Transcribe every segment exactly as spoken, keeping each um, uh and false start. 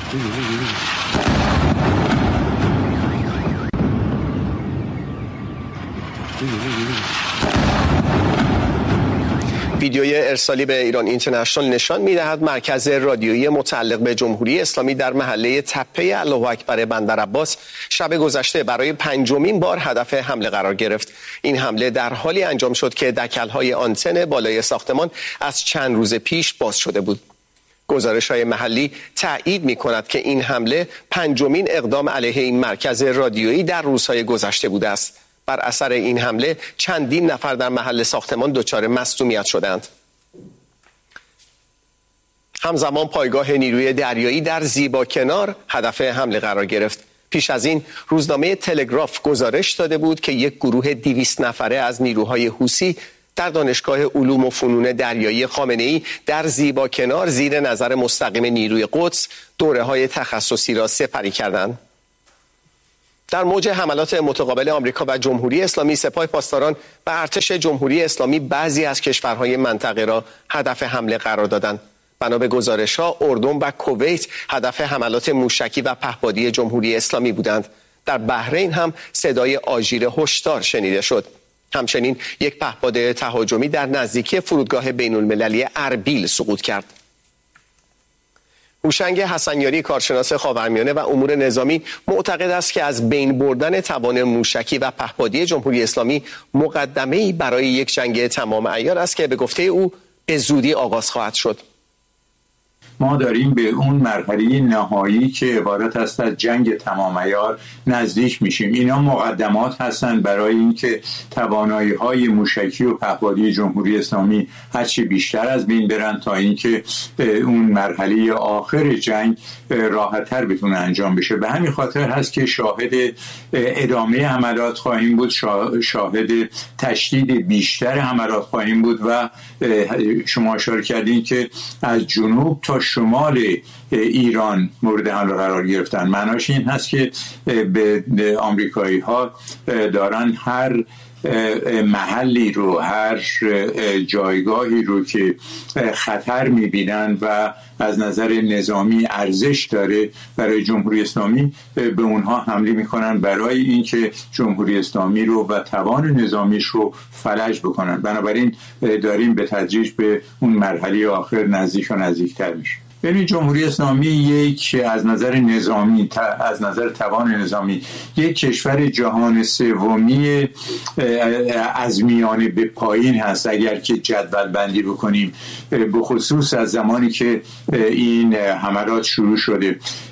ویدیوی ارسالی به ایران اینترنشنال نشان می‌دهد مرکز رادیویی متعلق به جمهوری اسلامی در محله تپه الله اکبر بندر عباس شب گذشته برای پنجمین بار هدف حمله قرار گرفت. این حمله در حالی انجام شد که دکل‌های آنتن بالای ساختمان از چند روز پیش باز شده بود. گزارش‌های محلی تایید می‌کند که این حمله پنجمین اقدام علیه این مرکز رادیویی در روزهای گذشته بوده است. بر اثر این حمله چندین نفر در محل ساختمان دچار مصدومیت شدند. همزمان پایگاه نیروی دریایی در زیباکنار هدف حمله قرار گرفت. پیش از این روزنامه تلگراف گزارش داده بود که یک گروه دویست نفره از نیروهای حوثی در دانشگاه علوم و فنون دریایی خامنه‌ای در زیباکنار زیر نظر مستقیم نیروی قدس دوره‌های تخصصی را سپری کردند. در موج حملات متقابل آمریکا و جمهوری اسلامی، سپاه پاسداران و ارتش جمهوری اسلامی بعضی از کشورهای منطقه را هدف حمله قرار دادند. بنا به گزارش‌ها اردن و کویت هدف حملات موشکی و پهپادی جمهوری اسلامی بودند. در بحرین هم صدای آژیر هشدار شنیده شد. همچنین یک پهپاد تهاجمی در نزدیکی فرودگاه بین‌المللی اربیل سقوط کرد. هوشنگ حسنیاری، کارشناس خاورمیانه و امور نظامی، معتقد است که از بین بردن توان موشکی و پهپادی جمهوری اسلامی مقدمه‌ای برای یک جنگ تمام عیار است که به گفته او به زودی آغاز خواهد شد. ما داریم به اون مرحله نهایی که عبارت است از جنگ تمام عیار نزدیک میشیم. اینا مقدمات هستند برای اینکه توانایی‌های موشکی و پهپادی جمهوری اسلامی هرچی بیشتر از بین برن تا اینکه اون مرحله آخر جنگ راحت‌تر بتونه انجام بشه. به همین خاطر هست که شاهد ادامه حملات خواهیم بود، شاهد تشدید بیشتر حملات خواهیم بود و شما اشاره کردین که از جنوب تا شمال ایران مورد حمله قرار گرفتن. معناش این هست که به آمریکایی ها دارن هر محلی رو، هر جایگاهی رو که خطر میبینن و از نظر نظامی ارزش داره برای جمهوری اسلامی به اونها حمله میکنن برای اینکه جمهوری اسلامی رو و توان نظامیش رو فلج بکنن. بنابراین داریم به تدریج به اون مرحله آخر نزدیک و نزدیکتر میشه. یعنی جمهوری اسلامی یک از نظر نظامی، از نظر توان نظامی، یک کشور جهان سومی از میانه به پایین هست اگر که جدول بندی بکنیم، به خصوص از زمانی که این حملات شروع شده.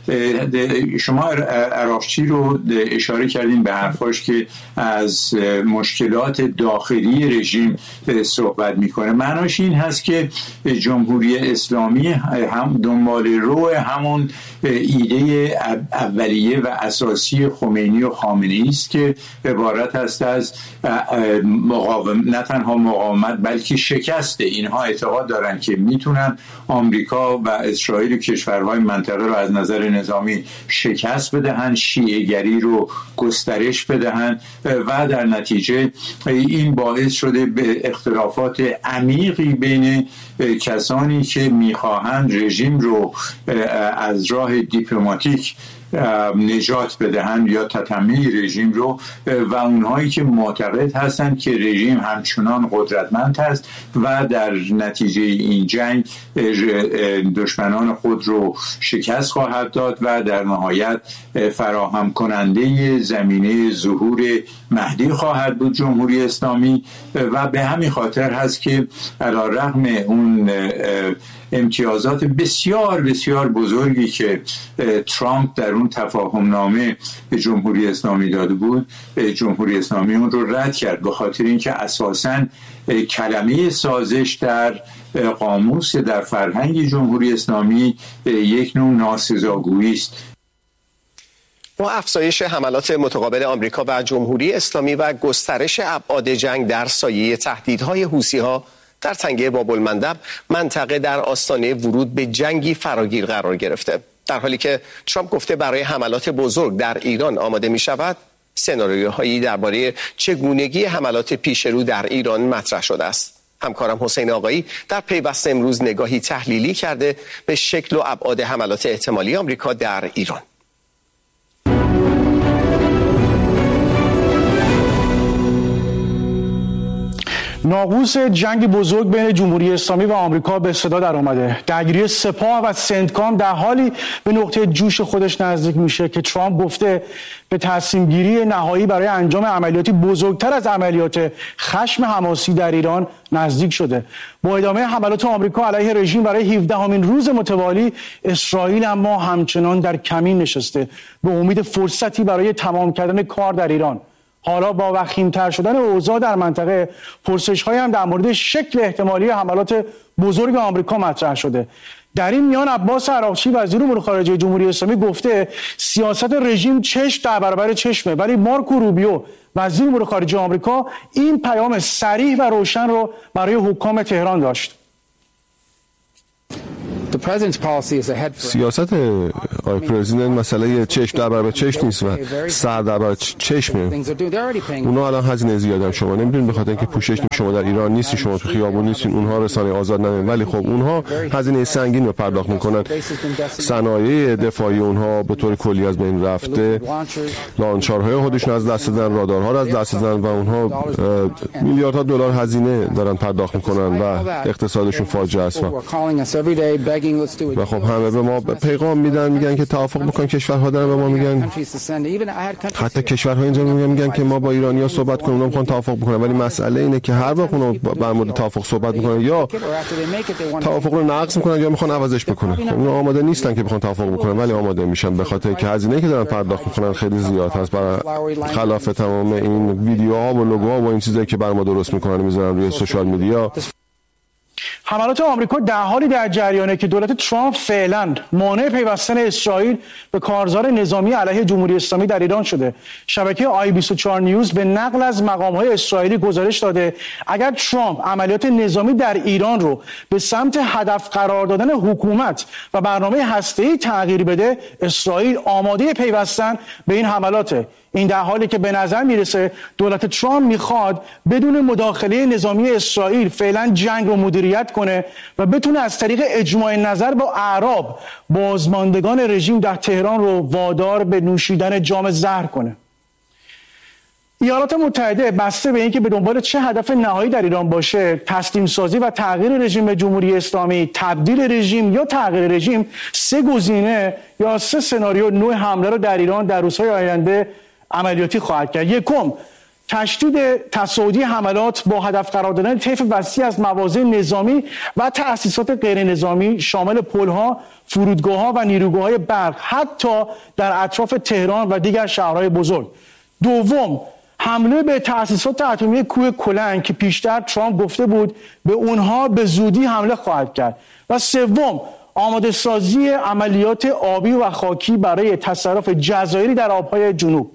شما عراقچی رو اشاره کردین به حرفاش که از مشکلات داخلی رژیم صحبت میکنه. معناش این هست که جمهوری اسلامی هم دنبال رو همون ایده اولیه و اساسی خمینی و خامنه‌ای است که عبارت است از مقاومت، نه تنها مقاومت بلکه شکست. اینها اعتقاد دارن که میتونن آمریکا و اسرائیل و کشورهای منطقه رو از نظر نظامی شکست بدهن، شیعه‌گری رو گسترش بدهن و در نتیجه این باعث شده به اختلافات عمیقی بین کسانی که میخواهند رژیم رو از راه دیپلماتیک نجات بدهند یا تطمیع رژیم رو و اونهایی که معتقد هستند که رژیم همچنان قدرتمند است و در نتیجه این جنگ دشمنان خود رو شکست خواهد داد و در نهایت فراهم کننده زمینه ظهور مهدی خواهد بود جمهوری اسلامی. و به همین خاطر هست که علی رغم اون امتیازات بسیار بسیار بزرگی که ترامپ در اون تفاهم نامه به جمهوری اسلامی داده بود، جمهوری اسلامی اون رو رد کرد به خاطر اینکه اساساً کلمه سازش در قاموس، در فرهنگ جمهوری اسلامی یک نوع ناسزاگویی است. با افزایش حملات متقابل آمریکا و جمهوری اسلامی و گسترش ابعاد جنگ در سایه تهدیدهای حوثی‌ها در تنگه باب‌المندب، منطقه در آستانه ورود به جنگی فراگیر قرار گرفته. در حالی که ترامپ گفته برای حملات بزرگ در ایران آماده می شود، سناریوهایی درباره چگونگی حملات پیش رو در ایران مطرح شده است. همکارم حسین آقایی در پیوست امروز نگاهی تحلیلی کرده به شکل و ابعاد حملات احتمالی آمریکا در ایران. ناقوس جنگ بزرگ بین جمهوری اسلامی و آمریکا به صدا در آمده. درگیری سپاه و سنتکام در حالی به نقطه جوش خودش نزدیک میشه که ترامپ گفته به تصمیم گیری نهایی برای انجام عملیاتی بزرگتر از عملیات خشم حماسی در ایران نزدیک شده. با ادامه حملات آمریکا علیه رژیم برای هفدهمین روز متوالی، اسرائیل اما همچنان در کمین نشسته به امید فرصتی برای تمام کردن کار در ایران. حالا با وخیم‌تر شدن اوضاع در منطقه، پرسش‌هایی هم در مورد شکل احتمالی حملات بزرگ آمریکا مطرح شده. در این میان عباس عراقچی وزیر امور خارجه جمهوری اسلامی گفته سیاست رژیم چشم در برابر چشمه، ولی مارکو روبیو وزیر امور خارجه آمریکا این پیام صریح و روشن رو برای حکام تهران داشت. سیاست آقای پرزیدنت مسئله چشم در برابر چشم نیست و سر در برابر چشمه. اونا الان هزینه زیادن، شما نمیدونید، به خاطر اینکه پوشش شما در ایران نیستی، شما تو خیابون نیستین، اونها رسانه آزاد ندارن، ولی خب اونها هزینه سنگین رو پرداخت میکنن. صنایع دفاعی اونها به طور کلی از بین رفته، لانچارهای خودشون از دست دادن، رادارها رو از دست دادن و اونها میلیاردها دلار هزینه دارن پرداخت میکنن و اقتصادشون فاجعه است. و خب همه به ما پیغام میدن، میگن که توافق بکن، کشورها دارن به ما میگن، حتی کشورها اینجا میگن میگن که ما با ایرانی‌ها صحبت کنیم، اونا میخوان توافق بکنن، ولی مسئله اینه که هر وقت اونا در مورد توافق صحبت میکنن یا توافق رو نقض میکنن یا میخوان عوضش بکنن. خب اونا آماده نیستن که بخوان توافق بکنن، ولی آماده میشن به خاطر که هزینه‌ای که دارن پرداخت میکنن خیلی زیاد هست، برای خلاف تمام این ویدیوها و لوگوها و این چیزایی که بر ما درست میکنن میذارن روی سوشال میدیا. حملات آمریکا در حالی در جریانه که دولت ترامپ فعلا مانع پیوستن اسرائیل به کارزار نظامی علیه جمهوری اسلامی در ایران شده. شبکه آی بیست و چهار نیوز به نقل از مقام‌های اسرائیلی گزارش داده اگر ترامپ عملیات نظامی در ایران رو به سمت هدف قرار دادن حکومت و برنامه هسته‌ای تغییر بده، اسرائیل آماده پیوستن به این حملاته. این در حالی که به نظر میرسه دولت ترامپ میخواد بدون مداخله نظامی اسرائیل فعلا جنگ رو مدیریت کنه و بتونه از طریق اجماع نظر با اعراب بازماندگان رژیم در تهران رو وادار به نوشیدن جام زهر کنه. ایالات متحده بسته به اینکه به دنبال چه هدف نهایی در ایران باشه، تسلیم سازی و تغییر رژیم به جمهوری اسلامی، تبدیل رژیم یا تغییر رژیم، سه گزینه یا سه سناریو نوع حمله رو در ایران در روزهای آینده عملیاتی خواهد کرد. یکم، تشدید تصاعدی حملات با هدف قرار دادن طیف وسیع از مواضع نظامی و تأسیسات غیر نظامی شامل پل‌ها، فرودگاه‌ها و نیروگاه‌های برق حتی در اطراف تهران و دیگر شهرهای بزرگ. دوم، حمله به تأسیسات اتمی کوه کلنگ که پیشتر ترامپ گفته بود به اونها به زودی حمله خواهد کرد. و سوم، آماده سازی عملیات آبی و خاکی برای تصرف جزایری در آبهای جنوب.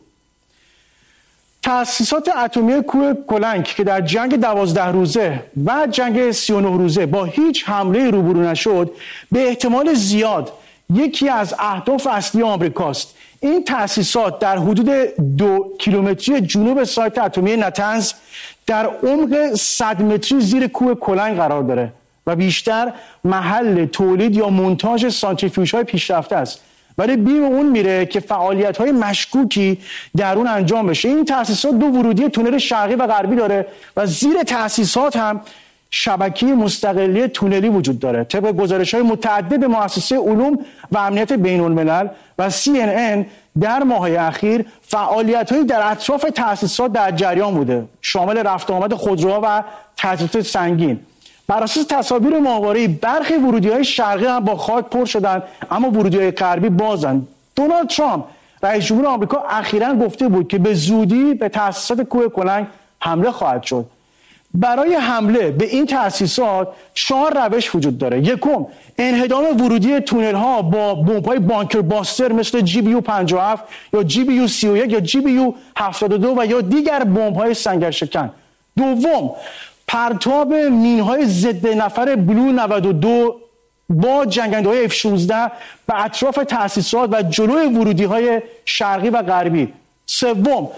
تأسیسات اتمی کوه کلنگ که در جنگ دوازده روزه و جنگ سی و نه روزه با هیچ حمله روبرو نشد، به احتمال زیاد یکی از اهداف اصلی آمریکاست. این تأسیسات در حدود دو کیلومتری جنوب سایت اتمی نتنز در عمق صد متری زیر کوه کلنگ قرار داره و بیشتر محل تولید یا مونتاژ سانتریفیوژهای پیشرفته است، ولی بیم اون میره که فعالیت‌های مشکوکی در اون انجام بشه. این تأسیسات دو ورودی تونل شرقی و غربی داره و زیر تأسیسات هم شبکه مستقلی تونلی وجود داره. طبق گزارش‌های متعدد مؤسسه علوم و امنیت بین‌الملل و سی ان ان در ماه‌های اخیر فعالیت‌هایی در اطراف تأسیسات در جریان بوده، شامل رفت و آمد خودروها و تجهیزات سنگین. بر اساس تصاویر ماهواره‌ای برخی ورودی‌های شرقی هم با خاک پر شدن، اما ورودی‌های غربی بازن. دونالد ترامپ رئیس جمهور آمریکا اخیراً گفته بود که به زودی به تأسیسات کوه کلنگ حمله خواهد شد. برای حمله به این تأسیسات چهار روش وجود داره. یکم، انهدام ورودی تونل ها با بمب‌های بانکر باستر مثل جی بی یو پنجاه و هفت یا جی بی یو سی و یک یا جی بی یو هفتاد و دو و یا دیگر بمب‌های سنگرشکن. دوم، پرتاب مین‌های ضد نفر بلو نود و دو با جنگنده‌های اف شانزده به اطراف تأسیسات و جلوی ورودی‌های شرقی و غربی. سوم،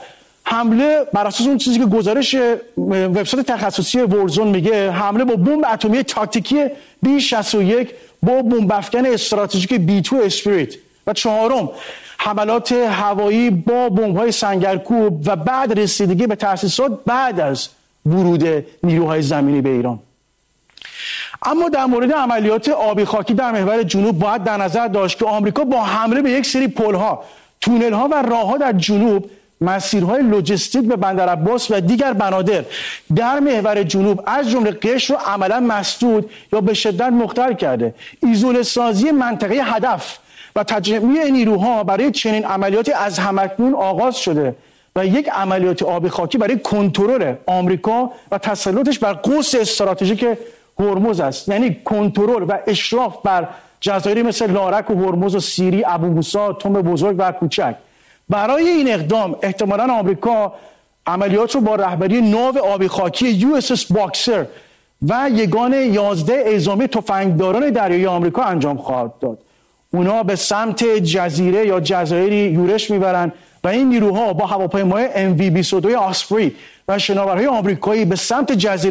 حمله بر اساس اون چیزی که گزارش وبسایت تخصصی وارزون میگه، حمله با بمب اتمی تاکتیکی بی شصت و یک با بمب افکن استراتژیک بی دو اسپریت. و چهارم حملات هوایی با بمب‌های سنگرکوب و بعد رسیدگی به تأسیسات بعد از ورود نیروهای زمینی به ایران. اما در مورد عملیات آبی خاکی در محور جنوب باید در نظر داشت که آمریکا با حمله به یک سری پل‌ها، تونل‌ها و راه‌ها در جنوب مسیرهای لوجستیک به بندر عباس و دیگر بنادر در محور جنوب از جمله قشر رو عملا مسدود یا به شدت مختل کرده. ایزوله سازی منطقه هدف و تجمیع نیروها برای چنین عملیاتی از همکنون آغاز شده و یک عملیات آبی خاکی برای کنترل آمریکا و تسلطش بر قوس استراتژیک هرمز است. یعنی کنترل و اشراف بر جزایری مثل لارک و هرمز و سیری، ابو موسی، تنب بزرگ و کوچک. برای این اقدام احتمالاً آمریکا عملیات رو با رهبری ناو آبی خاکی یو اس اس باکسر و یگان یازده اعزامی تفنگداران دریایی آمریکا انجام خواهد داد. اونا به سمت جزیره یا جزایری یورش میبرن و این نیروها با هواپیمای ام وی بیست و دو آسپری و شناورهای آمریکایی به سمت جزیره